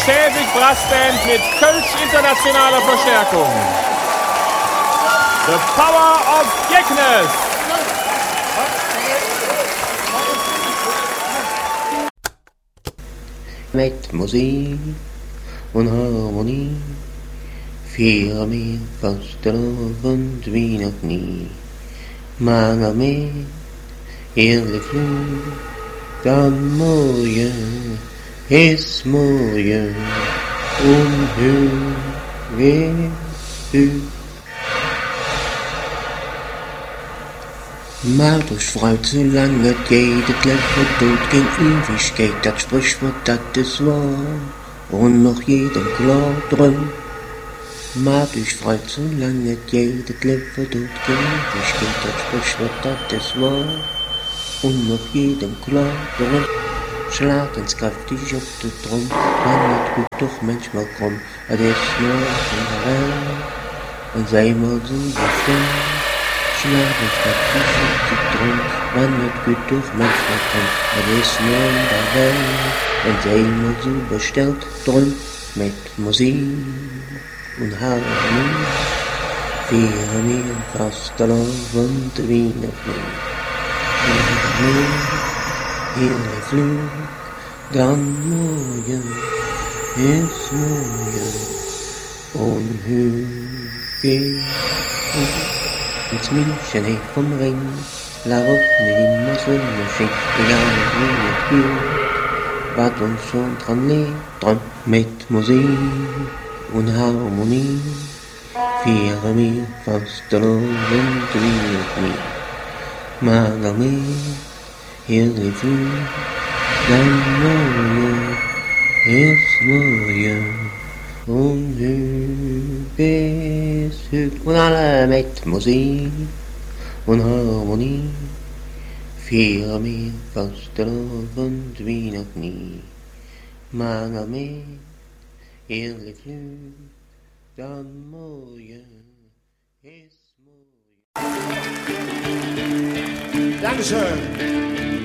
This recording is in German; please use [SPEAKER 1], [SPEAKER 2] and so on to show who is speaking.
[SPEAKER 1] Schäbig Brassband mit Kölsch internationaler Verstärkung. The Power of Jecknes.
[SPEAKER 2] Mit Musik und Harmonie feiern wir Fastelavond wie noch nie. Maname, ehrlich Flug, dann morgen ist morgen und höher. Martus freut so lang wird jedes Leben tot gegen Ewigkeit, das Sprichwort, das ist wahr, und noch jedem klar drin. Martus freut so lang wird jedes Leben tot gegen Ewigkeit, das Sprichwort, das ist wahr, und noch jedem klar drin. Schlag ins kräftig auf den Drum, man wird gut doch manchmal krumm, das ist nur in der Welt, und sei mal so bestimmt. Schlag ins kräftig auf den Drum, man wird gut doch manchmal krumm, das ist nur in der Welt, und sei mal so bestellt drum, mit Musik und Harmonie, feiern wir Fastelavond wie noch nie. Hier Flug, dann morgen ist morgen und Hügel. Ins München vom Ring, la Route immer so Maschine, egal wie es geht, was uns schon dran liegt, dran mit Musik und Harmonie, feiern wir Fastelavond wie noch nie. Magame, hier Flug, dann morgen ist morgen und Hügel ist Hügel. Und alle mit Musik und Harmonie feiern wir Fastelavond wie noch nie. Magame, hier Flug, dann morgen ist morgen.
[SPEAKER 3] Dankeschön.